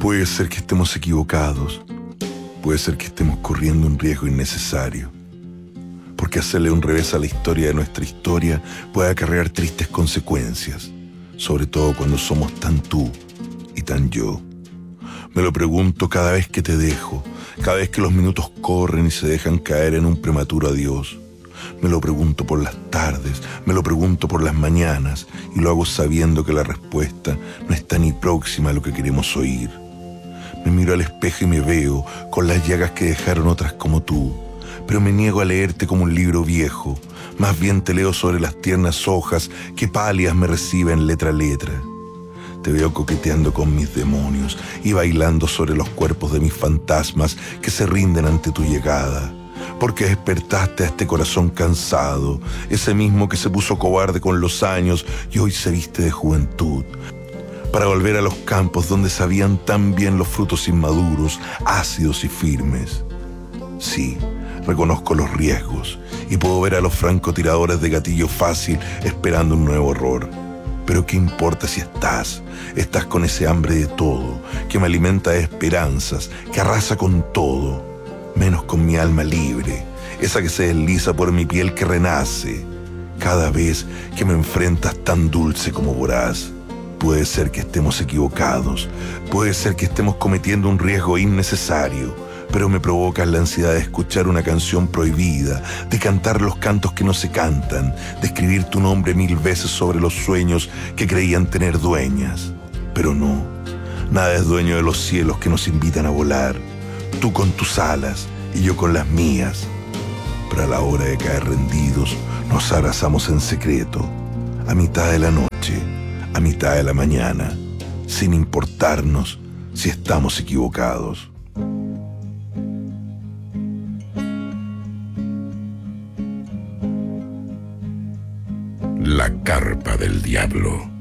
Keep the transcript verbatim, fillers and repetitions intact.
Puede ser que estemos equivocados, puede ser que estemos corriendo un riesgo innecesario, porque hacerle un revés a la historia de nuestra historia puede acarrear tristes consecuencias, sobre todo cuando somos tan tú y tan yo. Me lo pregunto cada vez que te dejo, cada vez que los minutos corren y se dejan caer en un prematuro adiós. Me lo pregunto por las tardes, me lo pregunto por las mañanas, y lo hago sabiendo que la respuesta no está ni próxima a lo que queremos oír. Me miro al espejo y me veo con las llagas que dejaron otras como tú, pero me niego a leerte como un libro viejo. Más bien te leo sobre las tiernas hojas que pálidas me reciben letra a letra. Te veo coqueteando con mis demonios y bailando sobre los cuerpos de mis fantasmas que se rinden ante tu llegada. Porque despertaste a este corazón cansado, ese mismo que se puso cobarde con los años y hoy se viste de juventud, para volver a los campos donde sabían tan bien los frutos inmaduros, ácidos y firmes. Sí, reconozco los riesgos y puedo ver a los francotiradores de gatillo fácil esperando un nuevo error. Pero ¿qué importa si estás? Estás con ese hambre de todo, que me alimenta de esperanzas, que arrasa con todo, menos con mi alma libre, esa que se desliza por mi piel que renace, cada vez que me enfrentas tan dulce como voraz. Puede ser que estemos equivocados, puede ser que estemos cometiendo un riesgo innecesario, pero me provoca la ansiedad de escuchar una canción prohibida, de cantar los cantos que no se cantan, de escribir tu nombre mil veces sobre los sueños que creían tener dueñas. Pero no, nada es dueño de los cielos que nos invitan a volar, tú con tus alas y yo con las mías. Pero a la hora de caer rendidos, nos abrazamos en secreto, a mitad de la noche, a mitad de la mañana, sin importarnos si estamos equivocados. La carpa del diablo.